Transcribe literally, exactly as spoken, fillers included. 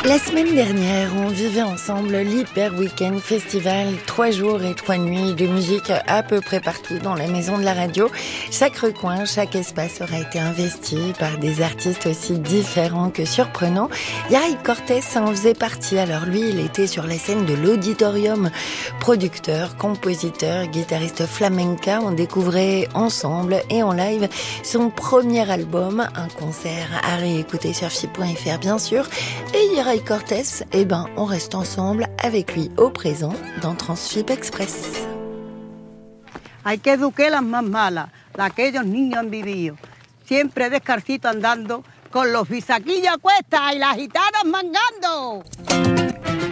La semaine dernière, on vivait ensemble l'Hyper Weekend Festival, trois jours et trois nuits de musique à peu près partout dans la maison de la radio. Chaque recoin, chaque espace aura été investi par des artistes aussi différents que surprenants. Yaray Cortés en faisait partie. Alors lui, il était sur la scène de l'Auditorium. Producteur, compositeur, guitariste flamenca, on découvrait ensemble et en live son premier album, un concert à réécouter sur F I point F R bien sûr. Et Yaray Cortés, eh ben, on reste ensemble avec lui au présent dans Transfip Express. Hay que educar las más malas, las que ellos niños han vivido. Siempre descarcito andando con los bisaquillos a cuestas y las gitanas mangando.